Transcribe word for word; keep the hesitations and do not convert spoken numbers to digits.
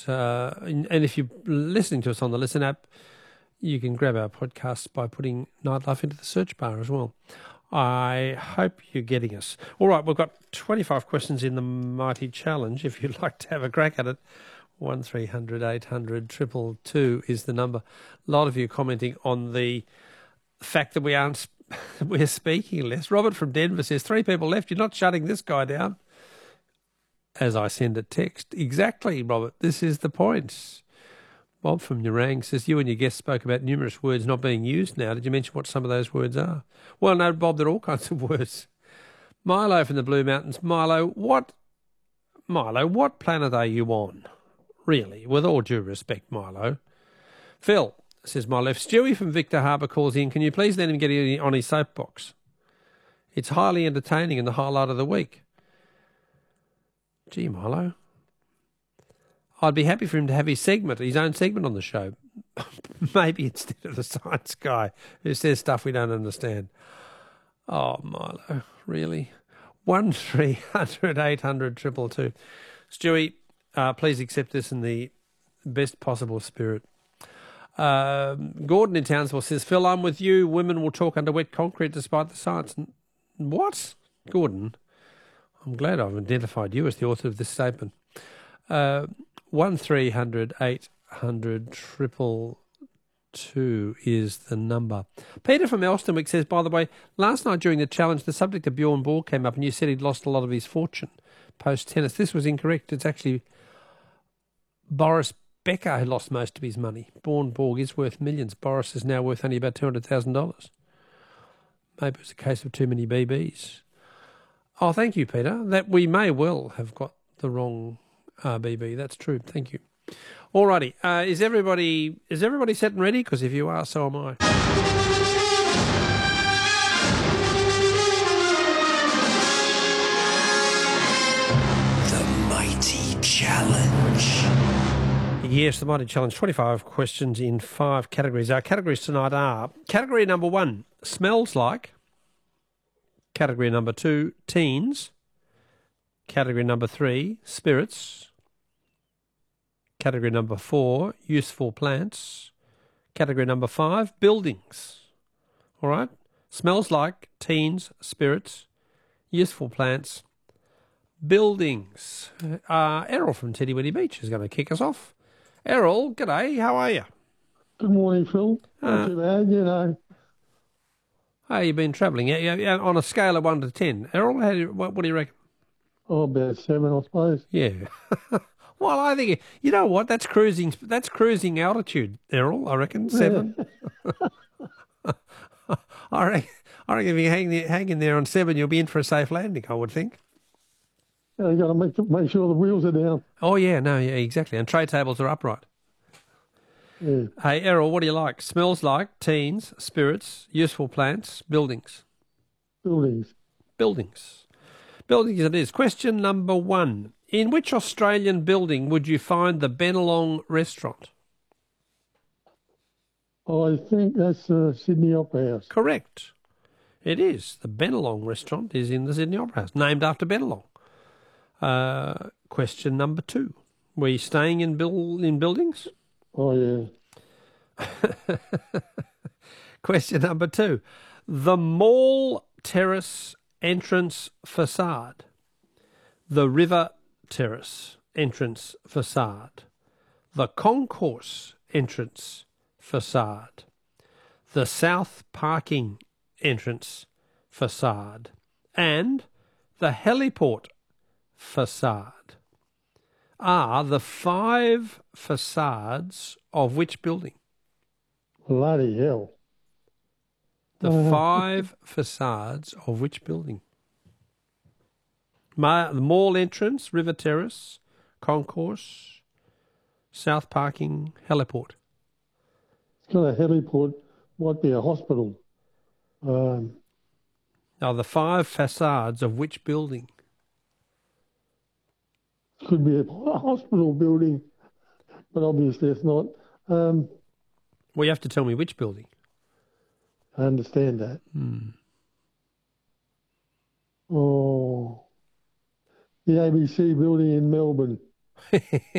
Uh, and and if you're listening to us on the Listen app, you can grab our podcasts by putting Nightlife into the search bar as well. I hope you're getting us. All right, we've got twenty-five questions in the Mighty Challenge. If you'd like to have a crack at it, one three hundred eight hundred two two two is the number. A lot of you commenting on the fact that we aren't we're speaking less. Robert from Denver says, three people left. You're not shutting this guy down. As I send a text. Exactly, Robert. This is the point. Bob from Nerang says, you and your guest spoke about numerous words not being used now. Did you mention what some of those words are? Well, no, Bob, there are all kinds of words. Milo from the Blue Mountains. Milo, what, Milo, what planet are you on? Really, with all due respect, Milo. Phil says, my left. Stewie from Victor Harbour calls in. Can you please let him get on his soapbox? It's highly entertaining and the highlight of the week. Gee, Milo. I'd be happy for him to have his segment, his own segment on the show. Maybe instead of the science guy who says stuff we don't understand. Oh, Milo, really? One three hundred eight hundred two two two. Stewie, uh, please accept this in the best possible spirit. Um, Gordon in Townsville says, Phil, I'm with you. Women will talk under wet concrete despite the science. What? Gordon? I'm glad I've identified you as the author of this statement. Uh, one three hundred eight hundred triple two is the number. Peter from Elstonwick says, by the way, last night during the challenge, the subject of Bjorn Borg came up and you said he'd lost a lot of his fortune post-tennis. This was incorrect. It's actually Boris Becker who lost most of his money. Bjorn Borg is worth millions. Boris is now worth only about two hundred thousand dollars. Maybe it was a case of too many B Bs. Oh, thank you, Peter. That we may well have got the wrong R B B. That's true. Thank you. All righty. Uh, is everybody is everybody set and ready? Because if you are, so am I. The Mighty Challenge. Yes, the Mighty Challenge. twenty-five questions in five categories. Our categories tonight are category number one, smells like. Category number two, teens. Category number three, spirits. Category number four, useful plants. Category number five, buildings. All right? Smells like, teens, spirits, useful plants, buildings. Uh, Errol from Teddy Weddy Beach is going to kick us off. Errol, g'day, how are you? Good morning, Phil. Not Uh, too bad, you know. How you been travelling? Yeah, yeah, yeah, on a scale of one to ten. Errol, how do you, what, what do you reckon? Oh, about seven, I suppose. Yeah. Well, I think, you know what, that's cruising That's cruising altitude, Errol, I reckon, seven. I, reckon, I reckon if you hang, there, hang in there on seven, you'll be in for a safe landing, I would think. Yeah, you got to make make sure the wheels are down. Oh, yeah, no, yeah, exactly. And tray tables are upright. Yeah. Hey, Errol, what do you like? Smells like, teens, spirits, useful plants, buildings. Buildings. Buildings. Buildings it is. Question number one. In which Australian building would you find the Bennelong restaurant? I think that's uh, Sydney Opera House. Correct. It is. The Bennelong restaurant is in the Sydney Opera House, named after Bennelong. Uh, question number two. Were you staying in, build, in buildings? Oh, yeah. Question number two. The Mall Terrace entrance facade. The River Terrace entrance facade. The Concourse entrance facade. The South Parking entrance facade. And the Heliport facade are the five facades of which building? Bloody hell. The Uh, five facades of which building? Ma- the mall entrance, River Terrace, Concourse, South Parking, Heliport. It's got a heliport. Might be a hospital. Um, Now, the five facades of which building? could be a hospital building, but obviously it's not. Um, Well, you have to tell me which building. I understand that. Hmm. Oh, the A B C building in Melbourne.